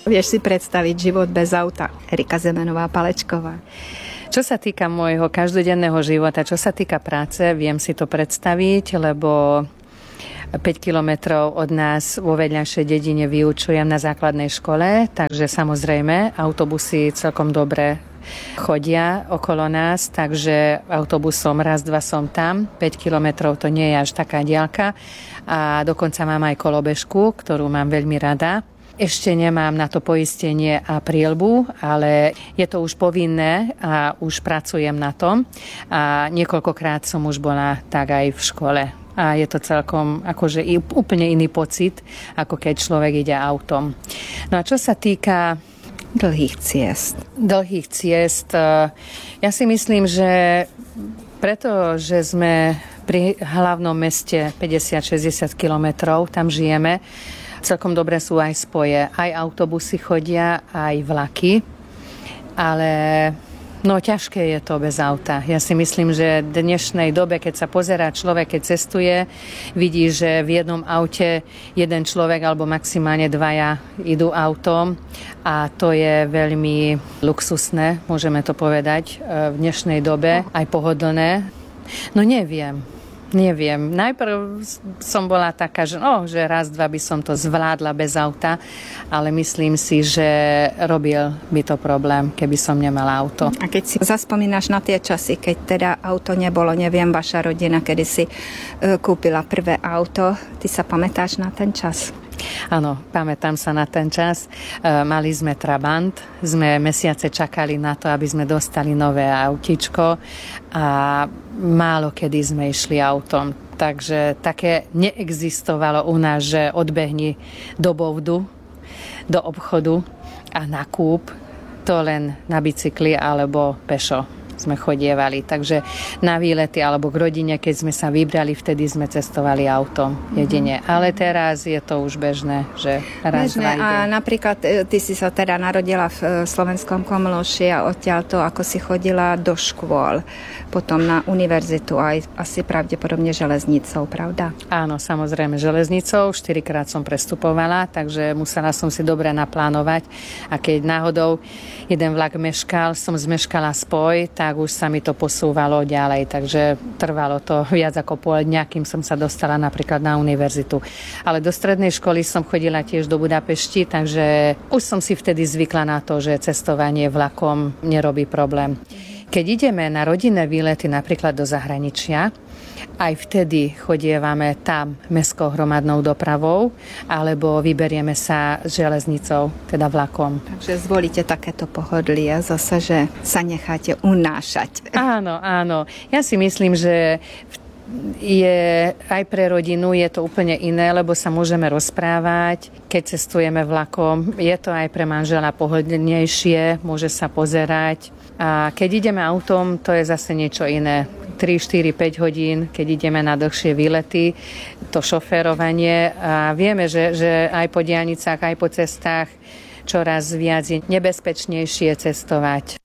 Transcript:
Vieš si predstaviť život bez auta? Erika Zemenová-Palečková. Čo sa týka môjho každodenného života, čo sa týka práce, viem si to predstaviť, lebo 5 kilometrov od nás vo vedľajšej dedine vyučujem na základnej škole, takže samozrejme autobusy celkom dobre chodia okolo nás, takže autobusom raz, dva som tam. 5 kilometrov to nie je až taká diaľka a dokonca mám aj kolobežku, ktorú mám veľmi rada. Ešte nemám na to poistenie a prielbu, ale je to už povinné a už pracujem na tom. A niekoľkokrát som už bola tak aj v škole. A je to celkom akože úplne iný pocit, ako keď človek ide autom. No a čo sa týka dlhých ciest, ja si myslím, že pretože sme pri hlavnom meste 50-60 kilometrov, tam žijeme, celkom dobre sú aj spoje. Aj autobusy chodia, aj vlaky. Ale ťažké je to bez auta. Ja si myslím, že v dnešnej dobe, keď sa pozerá človek, keď cestuje, vidí, že v jednom aute jeden človek alebo maximálne dvaja idú autom a to je veľmi luxusné, môžeme to povedať, v dnešnej dobe, aj pohodlné. Neviem. Najprv som bola taká, že raz, dva by som to zvládla bez auta, ale myslím si, že robil by to problém, keby som nemala auto. A keď si zaspomínaš na tie časy, keď teda auto nebolo, neviem, vaša rodina, kedy si kúpila prvé auto, ty sa pamätáš na ten čas? Áno, pamätám sa na ten čas. Mali sme Trabant, sme mesiace čakali na to, aby sme dostali nové autičko a málo kedy sme išli autom. Takže také neexistovalo u nás, že odbehni do Bovdu, do obchodu a na kúp, to len na bicykli alebo pešo sme chodievali. Takže na výlety alebo k rodine, keď sme sa vybrali, vtedy sme cestovali autom jedine. Ale teraz je to už bežné, že raz bežné, a napríklad ty si sa teda narodila v Slovenskom Komlóši a odtiaľto, ako si chodila do škôl, potom na univerzitu aj asi pravdepodobne železnicou, pravda? Áno, samozrejme železnicou. 4-krát som prestupovala, takže musela som si dobre naplánovať. A keď náhodou jeden vlak meškal, som zmeškala spoj, tak už sa mi to posúvalo ďalej, takže trvalo to viac ako pol dňa, kým som sa dostala napríklad na univerzitu. Ale do strednej školy som chodila tiež do Budapešti, takže už som si vtedy zvykla na to, že cestovanie vlakom nerobí problém. Keď ideme na rodinné výlety napríklad do zahraničia, aj vtedy chodievame tam mestskou hromadnou dopravou alebo vyberieme sa železnicou, teda vlakom. Takže zvolíte takéto pohodlie zase, že sa necháte unášať. Áno. Ja si myslím, že je aj pre rodinu je to úplne iné, lebo sa môžeme rozprávať, keď cestujeme vlakom. Je to aj pre manžela pohodlnejšie, môže sa pozerať. A keď ideme autom, to je zase niečo iné. 3, 4, 5 hodín, keď ideme na dlhšie výlety, to šoférovanie. A vieme, že aj po diaľnicách, aj po cestách čoraz viac je nebezpečnejšie cestovať.